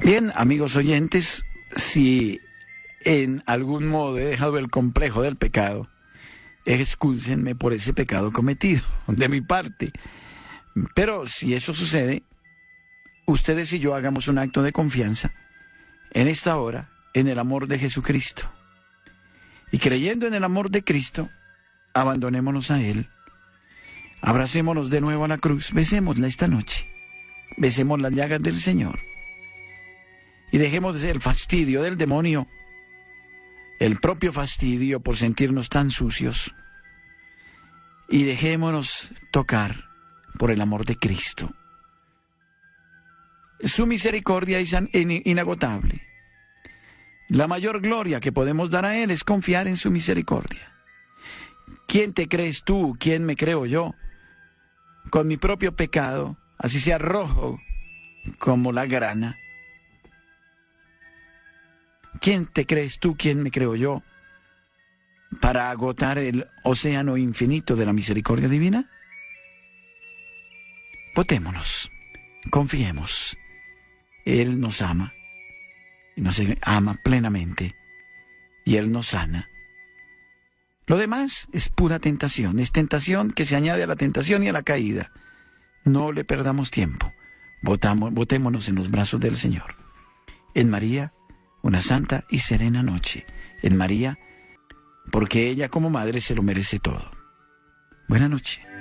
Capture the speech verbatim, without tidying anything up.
Bien, amigos oyentes, si en algún modo he dejado el complejo del pecado, excúsenme por ese pecado cometido de mi parte. Pero si eso sucede, ustedes y yo hagamos un acto de confianza en esta hora, en el amor de Jesucristo. Y creyendo en el amor de Cristo, abandonémonos a Él. Abracémonos de nuevo a la cruz, besémosla esta noche. Besemos las llagas del Señor. Y dejemos el fastidio del demonio, el propio fastidio por sentirnos tan sucios. Y dejémonos tocar por el amor de Cristo. Su misericordia es inagotable. La mayor gloria que podemos dar a Él es confiar en su misericordia. ¿Quién te crees tú? ¿Quién me creo yo? Con mi propio pecado, así sea rojo como la grana. ¿Quién te crees tú? ¿Quién me creo yo? Para agotar el océano infinito de la misericordia divina. Votémonos, confiemos. Él nos ama, nos ama plenamente, y Él nos sana. Lo demás es pura tentación, es tentación que se añade a la tentación y a la caída. No le perdamos tiempo, Votamos, votémonos en los brazos del Señor. En María, una santa y serena noche. En María, porque ella como madre se lo merece todo. Buena noche.